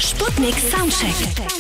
Sputnik Soundcheck.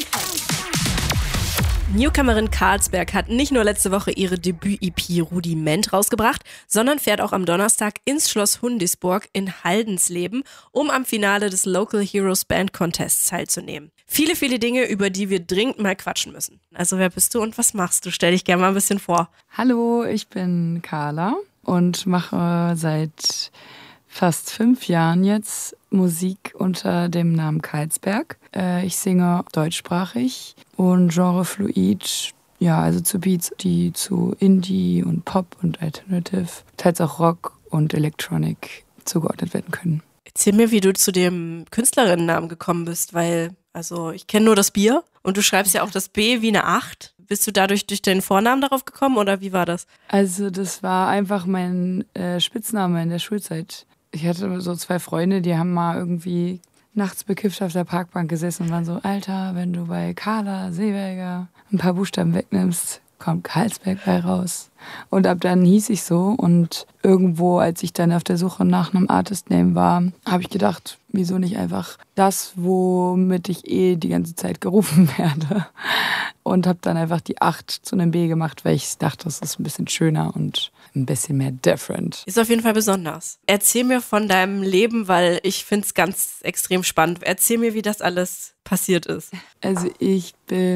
Newcomerin Carlsberg hat nicht nur letzte Woche ihre Debüt-EP Rudiment rausgebracht, sondern fährt auch am Donnerstag ins Schloss Hundisburg in Haldensleben, um am Finale des Local Heroes Band Contests teilzunehmen. Viele, viele Dinge, über die wir dringend mal quatschen müssen. Also wer bist du und was machst du? Stell dich gerne mal ein bisschen vor. Hallo, ich bin Carla und mache seit fast 5 Jahren jetzt Musik unter dem Namen Carlsberg. Ich singe deutschsprachig und genrefluid, ja, also zu Beats, die zu Indie und Pop und Alternative, teils auch Rock und Electronic zugeordnet werden können. Erzähl mir, wie du zu dem Künstlerinnennamen gekommen bist, weil, also ich kenne nur das Bier und du schreibst ja auch das B wie eine 8. Bist du dadurch durch deinen Vornamen darauf gekommen oder wie war das? Also das war einfach mein Spitzname in der Schulzeit. Ich hatte so 2 Freunde, die haben mal irgendwie nachts bekifft auf der Parkbank gesessen und waren so, Alter, wenn du bei Carla Seeberger ein paar Buchstaben wegnimmst, kommt Carlsberg bei raus. Und ab dann hieß ich so und irgendwo, als ich dann auf der Suche nach einem Artist-Name war, habe ich gedacht, wieso nicht einfach das, womit ich die ganze Zeit gerufen werde. Und habe dann einfach die 8 zu einem B gemacht, weil ich dachte, das ist ein bisschen schöner und ein bisschen mehr different. Ist auf jeden Fall besonders. Erzähl mir von deinem Leben, weil ich finde es ganz extrem spannend. Erzähl mir, wie das alles passiert ist. Also ich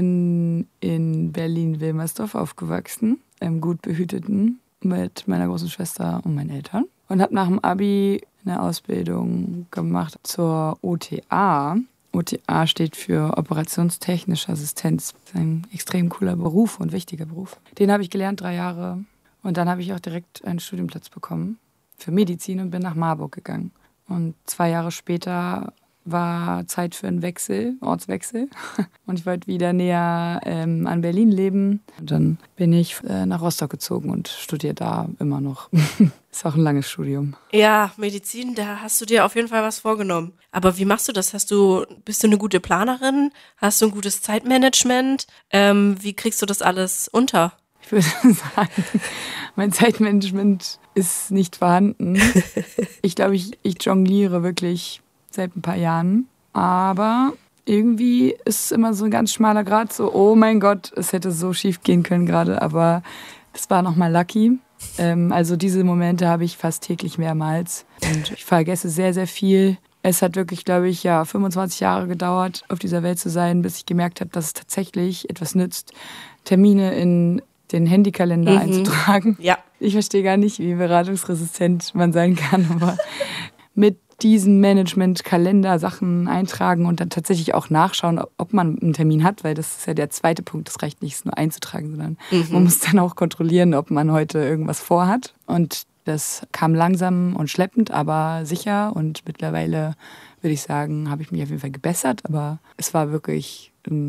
bin in Berlin-Wilmersdorf aufgewachsen, im gut behüteten, mit meiner großen Schwester und meinen Eltern. Und habe nach dem Abi eine Ausbildung gemacht zur OTA. OTA steht für Operationstechnische Assistenz. Das ist ein extrem cooler Beruf und wichtiger Beruf. Den habe ich gelernt 3 Jahre. Und dann habe ich auch direkt einen Studienplatz bekommen für Medizin und bin nach Marburg gegangen. Und 2 Jahre später war Zeit für einen Wechsel, Ortswechsel. Und ich wollte wieder näher an Berlin leben. Und dann bin ich nach Rostock gezogen und studiere da immer noch. Ist auch ein langes Studium. Ja, Medizin, da hast du dir auf jeden Fall was vorgenommen. Aber wie machst du das? Bist du eine gute Planerin? Hast du ein gutes Zeitmanagement? Wie kriegst du das alles unter? Ich würde sagen, mein Zeitmanagement ist nicht vorhanden. Ich glaube, ich jongliere wirklich seit ein paar Jahren. Aber irgendwie ist es immer so ein ganz schmaler Grat. So, oh mein Gott, es hätte so schief gehen können gerade. Aber es war nochmal lucky. Also diese Momente habe ich fast täglich mehrmals. Und ich vergesse sehr, sehr viel. Es hat wirklich, glaube ich, 25 Jahre gedauert, auf dieser Welt zu sein, bis ich gemerkt habe, dass es tatsächlich etwas nützt, Termine in den Handykalender einzutragen. Ja. Ich verstehe gar nicht, wie beratungsresistent man sein kann, aber mit diesen Management-Kalender-Sachen eintragen und dann tatsächlich auch nachschauen, ob man einen Termin hat, weil das ist ja der zweite Punkt, das reicht nicht, es nur einzutragen, sondern man muss dann auch kontrollieren, ob man heute irgendwas vorhat. Und das kam langsam und schleppend, aber sicher und mittlerweile würde ich sagen, habe ich mich auf jeden Fall gebessert, aber es war wirklich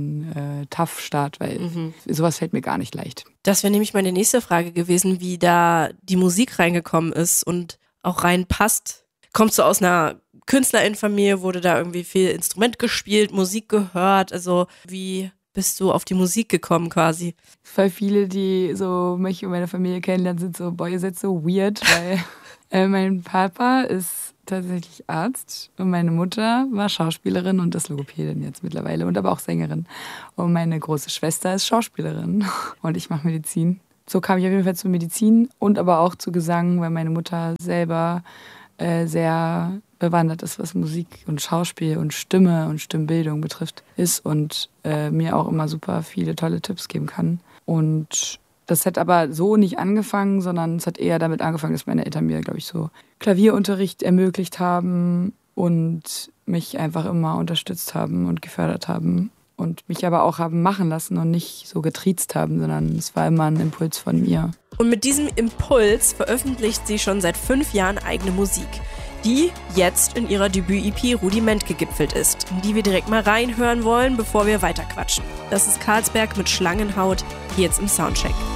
ein Tough-Start, weil sowas fällt mir gar nicht leicht. Das wäre nämlich meine nächste Frage gewesen, wie da die Musik reingekommen ist und auch reinpasst. Kommst du aus einer Künstlerinnenfamilie, wurde da irgendwie viel Instrument gespielt, Musik gehört? Also wie bist du auf die Musik gekommen quasi? Weil viele, die so mich und meine Familie kennenlernen, sind so, boah, ihr seid so weird, weil mein Papa ist tatsächlich Arzt und meine Mutter war Schauspielerin und ist Logopädin jetzt mittlerweile und aber auch Sängerin. Und meine große Schwester ist Schauspielerin und ich mache Medizin. So kam ich auf jeden Fall zur Medizin und aber auch zu Gesang, weil meine Mutter selber sehr bewandert ist, was Musik und Schauspiel und Stimme und Stimmbildung betrifft, ist und mir auch immer super viele tolle Tipps geben kann. Und das hat aber so nicht angefangen, sondern es hat eher damit angefangen, dass meine Eltern mir, glaube ich, so Klavierunterricht ermöglicht haben und mich einfach immer unterstützt haben und gefördert haben und mich aber auch haben machen lassen und nicht so getriezt haben, sondern es war immer ein Impuls von mir. Und mit diesem Impuls veröffentlicht sie schon seit 5 Jahren eigene Musik, die jetzt in ihrer Debüt-EP Rudiment gegipfelt ist, in die wir direkt mal reinhören wollen, bevor wir weiterquatschen. Das ist Carlsberg mit Schlangenhaut, hier jetzt im Soundcheck.